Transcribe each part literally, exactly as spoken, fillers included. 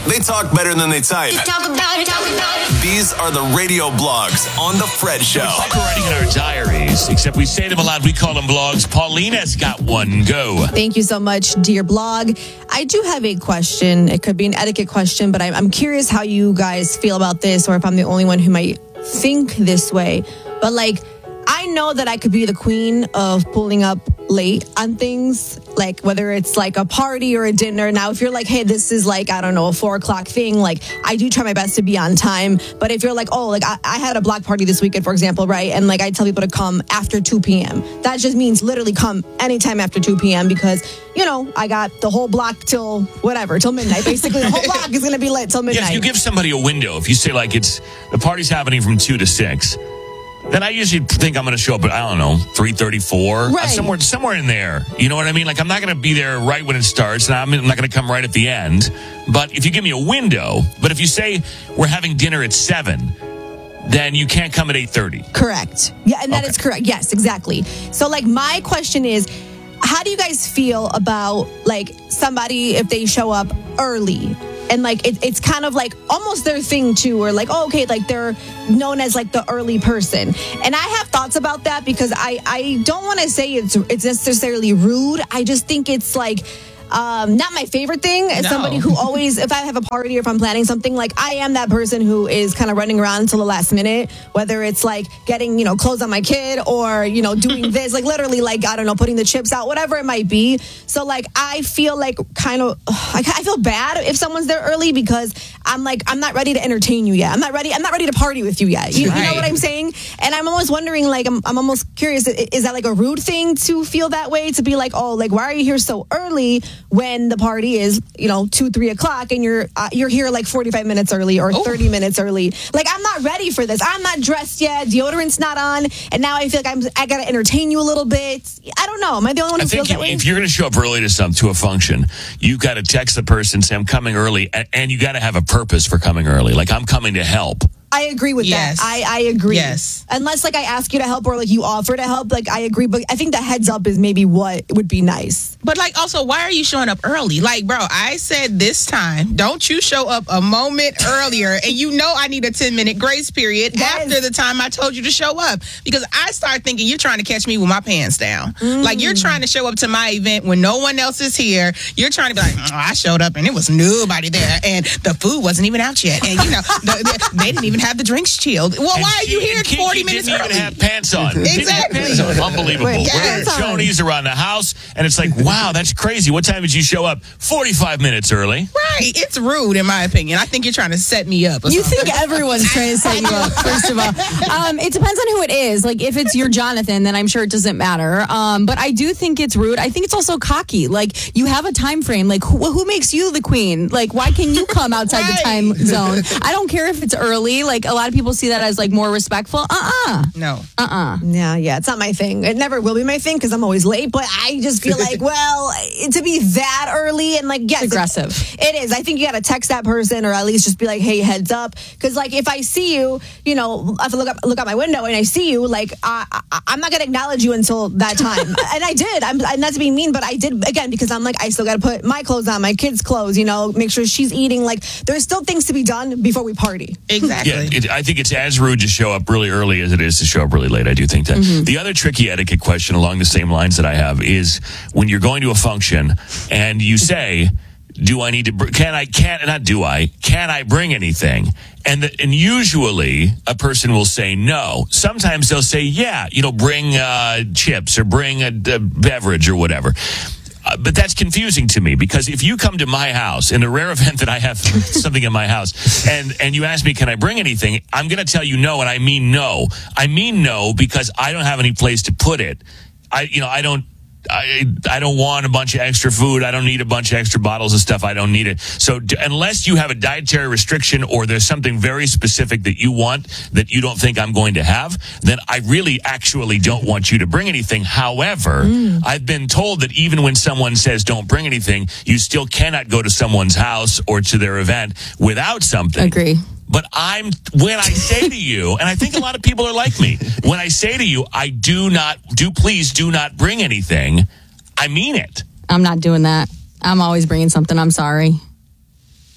They talk better than they type. Talk about it, talk about it. These are the radio blogs on The Fred Show. It's like we're writing in our diaries, except we say them aloud. We call them blogs. Paulina's got one. Go. Thank you so much, dear blog. I do have a question. It could be an etiquette question, but I'm, I'm curious how you guys feel about this, or if I'm the only one who might think this way. But like, I know that I could be the queen of pulling up late on things, like whether it's like a party or a dinner. Now, if you're like, hey, this is like, I don't know, a four o'clock thing, like I do try my best to be on time. But if you're like, oh, like I, I had a block party this weekend, for example, right? And like I tell people to come after two p.m. That just means literally come anytime after two p.m. because, you know, I got the whole block till whatever, till midnight. Basically, the whole block is going to be lit till midnight. Yeah, if you give somebody a window, if you say like it's the party's happening from two to six, then I usually think I'm going to show up at, I don't know, three thirty-four, right. somewhere somewhere in there. You know what I mean? Like, I'm not going to be there right when it starts, and I'm not going to come right at the end. But if you give me a window, but if you say we're having dinner at seven, then you can't come at eight thirty. Correct. Yeah, and that Okay. is correct. Yes, exactly. So, like, my question is, how do you guys feel about, like, somebody if they show up early? And, like, it, it's kind of, like, almost their thing, too. Or, like, oh, okay, like, they're known as, like, the early person. And I have thoughts about that because I, I don't want to say it's it's necessarily rude. I just think it's, like... Um, not my favorite thing. As No. somebody who always, if I have a party or if I'm planning something, like I am that person who is kind of running around until the last minute, whether it's like getting, you know, clothes on my kid or, you know, doing this, like literally like, I don't know, putting the chips out, whatever it might be. So like, I feel like kind of, I I feel bad if someone's there early because I'm like, I'm not ready to entertain you yet. I'm not ready. I'm not ready to party with you yet. You, you know Right. what I'm saying? And I'm almost wondering, like, I'm, I'm almost curious, i- is that like a rude thing to feel that way? To be like, oh, like, why are you here so early when the party is, you know, two, three o'clock and you're uh, you're here like forty-five minutes early or Oh. thirty minutes early? Like, I'm not ready for this. I'm not dressed yet. Deodorant's not on. And now I feel like I'm, I got to entertain you a little bit. I don't know. Am I the only one I who feels think that way? if you're going to show up early to some to a function, you got to text the person, say I'm coming early, and, and you got to have a purpose for coming early. Like, I'm coming to help. I agree with Yes. that. I, I agree. Yes. Unless like I ask you to help or like you offer to help, like I agree. But I think the heads up is maybe what would be nice. But like, also, why are you showing up early? Like, bro, I said this time, don't you show up a moment earlier, and you know I need a ten minute grace period Yes. after the time I told you to show up, because I start thinking you're trying to catch me with my pants down. Like, you're trying to show up to my event when no one else is here. You're trying to be like, oh, I showed up and it was nobody there, and the food wasn't even out yet, and you know the, the, they didn't even have the drinks chilled. Well, And why are you she- here and Kiki forty minutes didn't early? even have pants on. Didn't have Exactly. pants on. Unbelievable. Wait, We're yes. at Joni's around the house, and it's like, wow, that's crazy. What time did you show up? forty-five minutes early. Right. It's rude, in my opinion. I think you're trying to set me up. Or You something. think everyone's trying to set you up, first of all. Um, it depends on who it is. Like, if it's your Jonathan, then I'm sure it doesn't matter. Um, but I do think it's rude. I think it's also cocky. Like, you have a time frame. Like, who, who makes you the queen? Like, why can you come outside the Right. time zone? I don't care if it's early. Like, a lot of people see that as, like, more respectful. Uh-uh. No. Uh-uh. Yeah, yeah, it's not my thing. It never will be my thing because I'm always late. But I just feel like, well, to be that early and like, yes, It's aggressive. It, it is. I think you got to text that person or at least just be like, hey, heads up. Because like, if I see you, you know, if I look up look out my window and I see you, like, I, I, I'm not gonna acknowledge you until that time. And I did. I'm, I'm not to be mean, but I did again because I'm like, I still got to put my clothes on, my kids' clothes. You know, make sure she's eating. Like, there's still things to be done before we party. Exactly. Yeah, it, I think it's as rude to show up really early as it is to show up really late. I do think that. The other tricky etiquette question along the same lines that I have is when you're going to a function and you say, do I need to, br- can I, can, not do I, can I bring anything? And the, and usually a person will say no. Sometimes they'll say, yeah, you know, bring uh, chips or bring a, a beverage or whatever. Uh, but that's confusing to me because if you come to my house in a rare event that I have something in my house and, and you ask me, can I bring anything? I'm going to tell you no. And I mean no. I mean no because I don't have any place to put it. I, you know, I don't, I, I don't want a bunch of extra food. I don't need a bunch of extra bottles of stuff. I don't need it. So d- unless you have a dietary restriction or there's something very specific that you want that you don't think I'm going to have, then I really actually don't want you to bring anything. However, mm. I've been told that even when someone says don't bring anything, you still cannot go to someone's house or to their event without something. Agree. But I'm, when I say to you, and I think a lot of people are like me, when I say to you, I do not, do please do not bring anything, I mean it. I'm not doing that. I'm always bringing something. I'm sorry.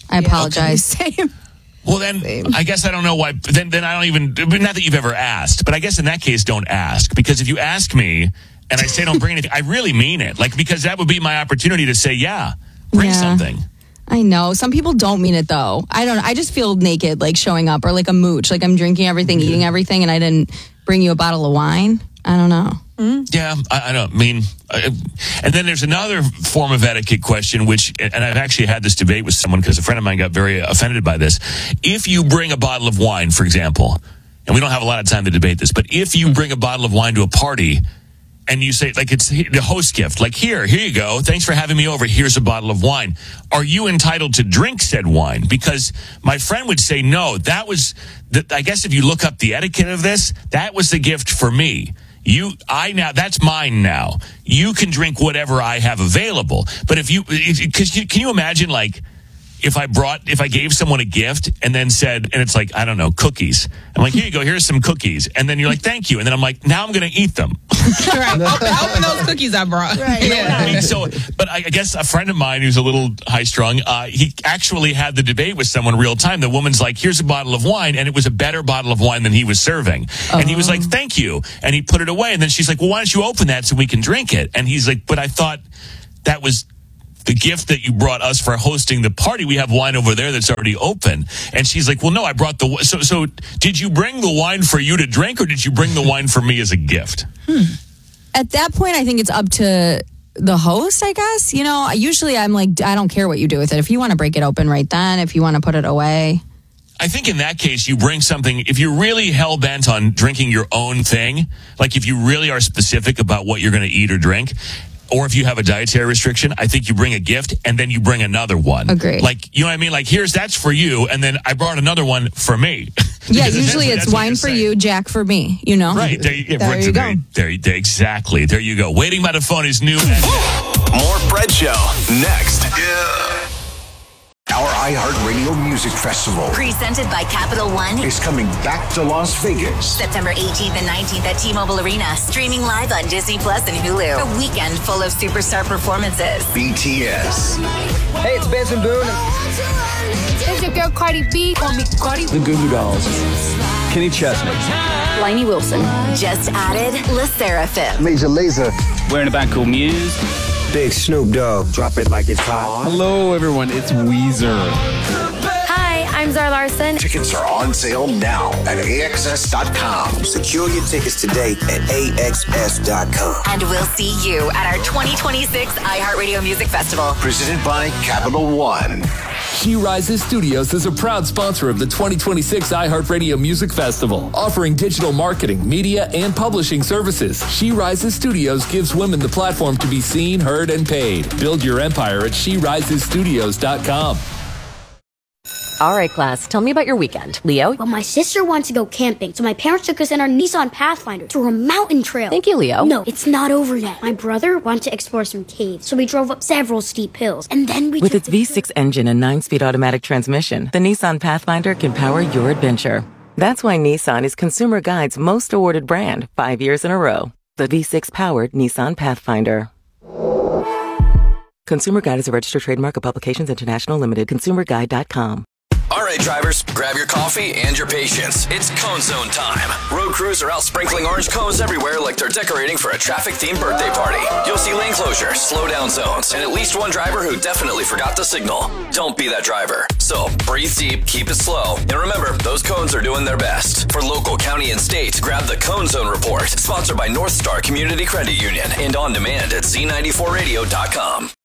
I apologize. Same. Well, then I guess I don't know why. Then, then I don't even. Not that you've ever asked, but I guess in that case, don't ask, because if you ask me and I say don't bring anything, I really mean it. Like, because that would be my opportunity to say, yeah, bring Yeah. something. I know. Some people don't mean it, though. I don't I just feel naked, like, showing up, or like a mooch, like I'm drinking everything, eating everything, and I didn't bring you a bottle of wine. I don't know. Yeah, I, I don't mean. I, and then there's another form of etiquette question, which, and I've actually had this debate with someone because a friend of mine got very offended by this. If you bring a bottle of wine, for example, and we don't have a lot of time to debate this, but if you bring a bottle of wine to a party and you say, like, it's the host gift, like, here, here you go, thanks for having me over, here's a bottle of wine, are you entitled to drink said wine? Because my friend would say, no, that was, the, I guess if you look up the etiquette of this, that was the gift for me. You, I now, that's mine now. You can drink whatever I have available. But if you, because you, can you imagine, like, if I brought, if I gave someone a gift and then said, and it's like, I don't know, cookies. I'm like, here you go, here's some cookies. And then you're like, thank you. And then I'm like, now I'm going to eat them. Right. Open, open those cookies I brought. Right. You know what I mean? So, but I guess a friend of mine who's a little high strung, uh, he actually had the debate with someone real time. The woman's like, here's a bottle of wine. And it was a better bottle of wine than he was serving. Uh-huh. And he was like, thank you. And he put it away. And then she's like, well, why don't you open that so we can drink it? And he's like, but I thought that was the gift that you brought us for hosting the party. We have wine over there that's already open. And she's like, well, no, I brought the, so, so did you bring the wine for you to drink, or did you bring the wine for me as a gift? Hmm. At that point, I think it's up to the host, I guess. You know, usually I'm like, I don't care what you do with it. If you want to break it open right then, if you want to put it away. I think in that case, you bring something, if you're really hell-bent on drinking your own thing, like if you really are specific about what you're going to eat or drink, or if you have a dietary restriction, I think you bring a gift and then you bring another one. Agreed. Like, you know what I mean? Like, here's, that's for you, and then I brought another one for me. Yeah, usually it's wine for you, Jack for me, you know? Right. There, you- There you go. There, there, exactly. There you go. Waiting by the phone is new. More Fred Show next. Our iHeartRadio Music Festival Presented by Capital One. is coming back to Las Vegas. September eighteenth and nineteenth at T-Mobile Arena. Streaming live on Disney Plus and Hulu. A weekend full of superstar performances. B T S, Hey, it's Benson Boone. It's your girl Cardi B. Call me Cardi. The Goo Goo Dolls. Kenny Chesney. Lainey Wilson. Just added Le Seraphim. Major Lazer, We're in a band called Muse. Big Snoop Dogg, drop it like it's hot. Hello, everyone. It's Weezer. Hi, I'm Zara Larson. tickets are on sale now at A X S dot com. Secure your tickets today at A X S dot com. And we'll see you at our twenty twenty-six iHeartRadio Music Festival. Presented by Capital One. She Rises Studios is a proud sponsor of the twenty twenty-six iHeartRadio Music Festival, offering digital marketing, media, and publishing services. She Rises Studios gives women the platform to be seen, heard, and paid. Build your empire at she rises studios dot com. All right, class, tell me about your weekend. Leo? Well, my sister wanted to go camping, so my parents took us in our Nissan Pathfinder to a mountain trail. Thank you, Leo. No, it's not over yet. My brother wanted to explore some caves, so we drove up several steep hills, and then we With took its V six engine and nine-speed automatic transmission, the Nissan Pathfinder can power your adventure. That's why Nissan is Consumer Guide's most awarded brand, five years in a row. The V six-powered Nissan Pathfinder. Consumer Guide is a registered trademark of Publications International Limited, consumer guide dot com. All right, drivers, grab your coffee and your patience. It's Cone Zone time. Road crews are out sprinkling orange cones everywhere like they're decorating for a traffic-themed birthday party. You'll see lane closures, slow-down zones, and at least one driver who definitely forgot the signal. Don't be that driver. So, breathe deep, keep it slow, and remember, those cones are doing their best. For local, county, and state, grab the Cone Zone Report, sponsored by North Star Community Credit Union, and on demand at Z ninety-four radio dot com.